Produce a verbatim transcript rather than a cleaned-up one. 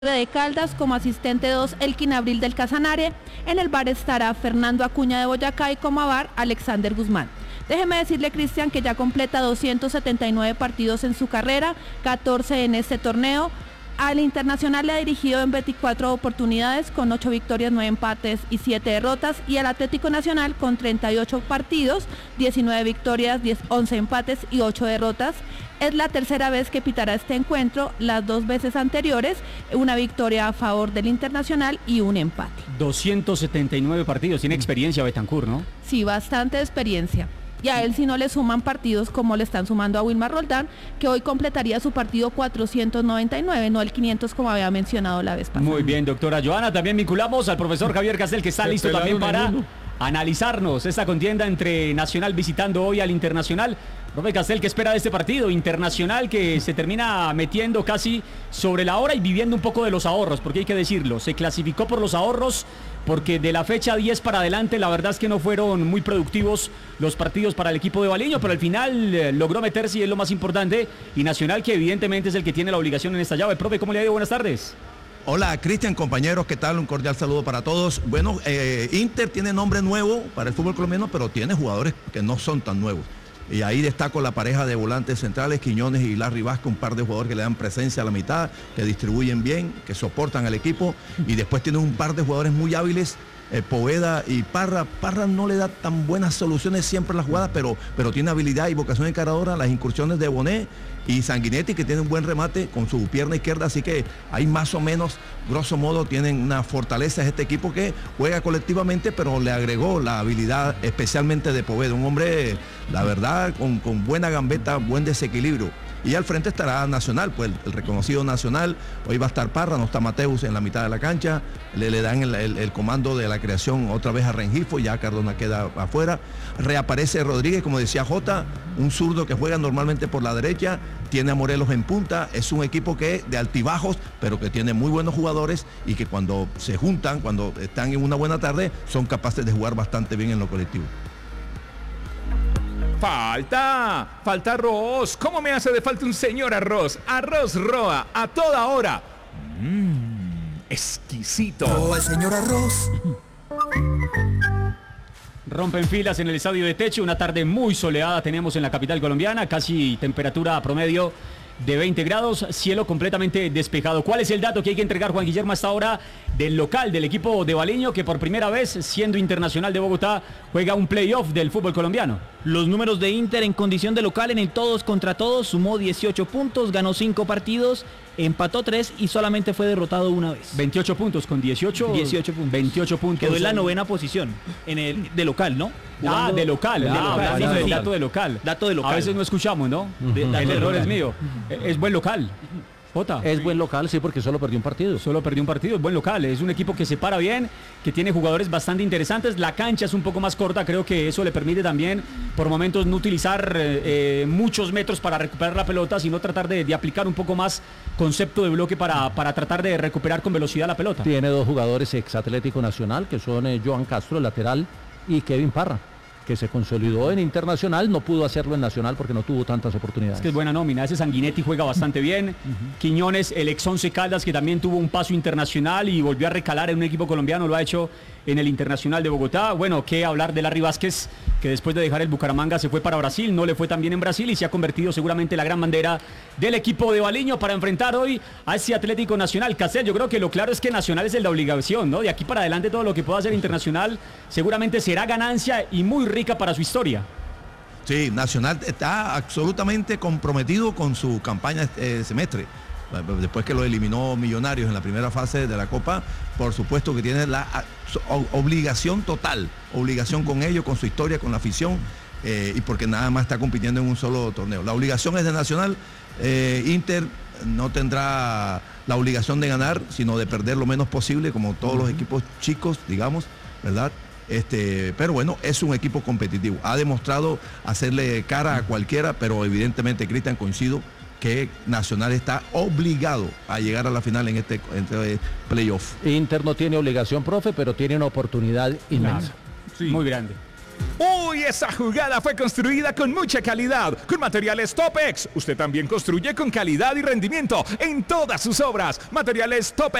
de Caldas, como asistente dos Elkin Abril del Casanare. En el bar estará Fernando Acuña de Boyacá y como bar Alexander Guzmán. Déjeme decirle, Cristian, que ya completa doscientos setenta y nueve partidos en su carrera, catorce en este torneo. Al Internacional le ha dirigido en veinticuatro oportunidades con ocho victorias, nueve empates y siete derrotas, y al Atlético Nacional con treinta y ocho partidos, diecinueve victorias, diez, once empates y ocho derrotas. Es la tercera vez que pitará este encuentro, las dos veces anteriores, una victoria a favor del Internacional y un empate. doscientos setenta y nueve partidos, tiene experiencia Betancur, ¿no? Sí, bastante experiencia. Y a él si no le suman partidos como le están sumando a Wilmar Roldán, que hoy completaría su partido cuatrocientos noventa y nueve, no el quinientos como había mencionado la vez pasada. Muy bien, doctora Joana. También vinculamos al profesor Javier Castel, que está listo también para analizarnos esta contienda entre Nacional visitando hoy al Internacional. Profe Castel, ¿qué espera de este partido? Internacional que se termina metiendo casi sobre la hora y viviendo un poco de los ahorros, porque hay que decirlo, se clasificó por los ahorros, porque de la fecha diez para adelante la verdad es que no fueron muy productivos los partidos para el equipo de Baliño, pero al final eh, logró meterse y es lo más importante, y Nacional que evidentemente es el que tiene la obligación en esta llave. Profe, ¿cómo le ha ido? Buenas tardes. Hola Cristian, compañeros, ¿qué tal? Un cordial saludo para todos. Bueno, eh, Inter tiene nombre nuevo para el fútbol colombiano, pero tiene jugadores que no son tan nuevos. Y ahí destaco la pareja de volantes centrales, Quiñones y Larry Vázquez, un par de jugadores que le dan presencia a la mitad, que distribuyen bien, que soportan al equipo. Y después tiene un par de jugadores muy hábiles, eh, Poveda y Parra. Parra no le da tan buenas soluciones siempre a las jugadas, pero, pero tiene habilidad y vocación encaradora. Las incursiones de Bonet y Sanguinetti, que tiene un buen remate con su pierna izquierda, así que ahí más o menos, grosso modo, tienen una fortaleza. Es este equipo que juega colectivamente, pero le agregó la habilidad especialmente de Poveda, un hombre, la verdad, con, con buena gambeta, buen desequilibrio. Y al frente estará Nacional, pues el, el reconocido Nacional. Hoy va a estar Parra, no está Mateus en la mitad de la cancha. Le, le dan el, el, el comando de la creación otra vez a Rengifo, ya Cardona queda afuera. Reaparece Rodríguez, como decía Jota, un zurdo que juega normalmente por la derecha. Tiene a Morelos en punta. Es un equipo que de altibajos, pero que tiene muy buenos jugadores y que cuando se juntan, cuando están en una buena tarde, son capaces de jugar bastante bien en lo colectivo. Falta, falta arroz. ¿Cómo me hace de falta un señor arroz? Arroz Roa, a toda hora. Mmm, exquisito. Oh, el señor arroz. Rompen filas en el estadio de Techo, una tarde muy soleada tenemos en la capital colombiana, casi temperatura promedio de veinte grados, cielo completamente despejado. ¿Cuál es el dato que hay que entregar, Juan Guillermo, hasta ahora del local del equipo de Baliño, que por primera vez, siendo Internacional de Bogotá, juega un playoff del fútbol colombiano? Los números de Inter en condición de local en el todos contra todos, sumó dieciocho puntos, ganó cinco partidos, empató tres y solamente fue derrotado una vez. veintiocho puntos con dieciocho. dieciocho puntos. veintiocho puntos. Quedó en la novena posición en el de local, ¿no? Jugando, ah, de local. De ah, local. Hablando Sí, del sí. dato de local. Dato de local. A veces no escuchamos, ¿no? Uh-huh. De, el error local. es mío. Es buen local. Jota. Es buen local, sí, porque solo perdió un partido. Solo perdió un partido, es buen local. Es un equipo que se para bien, que tiene jugadores bastante interesantes. La cancha es un poco más corta, creo que eso le permite también, por momentos, no utilizar eh, muchos metros para recuperar la pelota, sino tratar de, de aplicar un poco más concepto de bloque para, para tratar de recuperar con velocidad la pelota. Tiene dos jugadores ex Atlético Nacional, que son eh, Joan Castro, el lateral, y Kevin Parra, que se consolidó en Internacional, no pudo hacerlo en Nacional porque no tuvo tantas oportunidades. Es que es buena nómina, ese Sanguinetti juega bastante bien, uh-huh. Quiñones, el ex Once Caldas, que también tuvo un paso internacional y volvió a recalar en un equipo colombiano, lo ha hecho en el Internacional de Bogotá. Bueno, qué hablar de Larry Vázquez, que después de dejar el Bucaramanga se fue para Brasil, no le fue tan bien en Brasil y se ha convertido seguramente en la gran bandera del equipo de Baliño para enfrentar hoy a ese Atlético Nacional. Castel, yo creo que lo claro es que Nacional es el de obligación, ¿no? De aquí para adelante todo lo que pueda hacer Internacional seguramente será ganancia y muy rica para su historia. Sí, Nacional está absolutamente comprometido con su campaña este semestre. Después que lo eliminó Millonarios en la primera fase de la Copa, por supuesto que tiene la obligación total, obligación con ellos, con su historia, con la afición, eh, y porque nada más está compitiendo en un solo torneo. La obligación es de Nacional. eh, Inter no tendrá la obligación de ganar, sino de perder lo menos posible, como todos los equipos chicos, digamos, ¿verdad? Este, pero bueno, es un equipo competitivo. Ha demostrado hacerle cara a cualquiera, pero evidentemente, Cristian, coincido que Nacional está obligado a llegar a la final en este, en este playoff. Inter no tiene obligación, profe, pero tiene una oportunidad inmensa. Claro. Sí. Muy grande. Uy, esa jugada fue construida con mucha calidad, con materiales Topex. Usted también construye con calidad y rendimiento en todas sus obras. Materiales Topex.